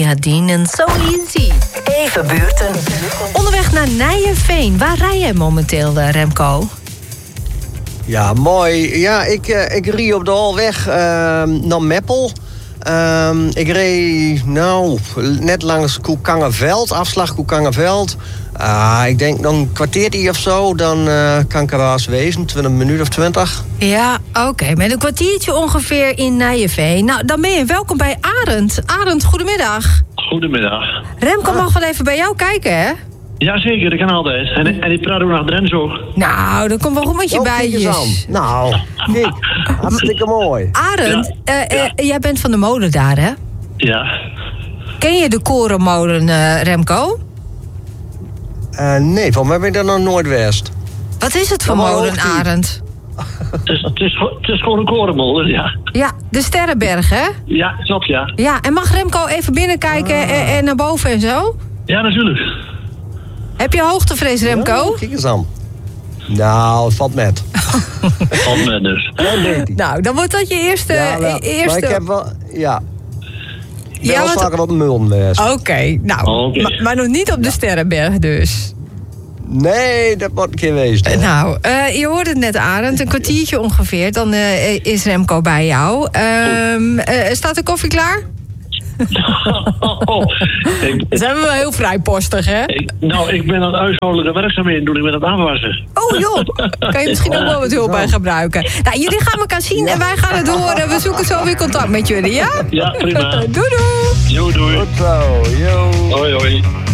Ja, Dien en So Easy. Even buurten. Onderweg naar Nijenveen. Waar rij jij momenteel, Remco? Ja, mooi. Ja, ik rie op de Holweg naar Meppel. Ik reed net langs Koekangerveld, afslag Koekangerveld. Ik denk nog een kwartiertje of zo, dan kan ik er wel eens wezen. 20 minuten of 20. Ja, oké. Met een kwartiertje ongeveer in Nijenveen. Nou, dan ben je welkom bij Arend. Arend, goedemiddag. Goedemiddag. Remco mag wel even bij jou kijken, hè? Jazeker, dat kan altijd. En ik praat ook nog Drents ook. Nou, dan komt wel goed met je bijtjes. Nou, kijk, hartstikke mooi. Arend, jij bent van de molen daar, hè? Ja. Ken je de korenmolen, Remco? Nee, van mij ben ik er nog nooit geweest. Wat is het voor Maar molen, hoogte. Arend? Het is gewoon een korenmolen, ja. Ja, de Sterrenberg, hè? Ja, klopt, ja. Ja, en mag Remco even binnenkijken en naar boven en zo? Ja, natuurlijk. Heb je hoogtevrees, Remco? Ja, kijk eens aan. Nou, het valt met. Valt me dus. Dan deed hij. Nou, dan wordt dat je eerste... Ja, wel. Maar ik heb wel... Ja. Ik ben wel want- vaker op de Mulden geweest. Oké, nou, Oké. maar nog niet op de Sterrenberg dus. Nee, dat wordt een keer geweest. Nou, je hoorde het net, Arend, een kwartiertje ongeveer. Dan is Remco bij jou. Staat de koffie klaar? Dat zijn we wel heel vrijpostig, hè? Ik ben aan huishoudelijke werkzaamheden doen. Ik ben aan het aanwassen. Oh joh, kan je misschien ook wel wat hulp bij gebruiken. Nou, jullie gaan elkaar zien en wij gaan het horen. We zoeken zo weer contact met jullie, ja? Ja, prima. Doei doei! Jo, doei. Goed zo, yo. Hoi, hoi.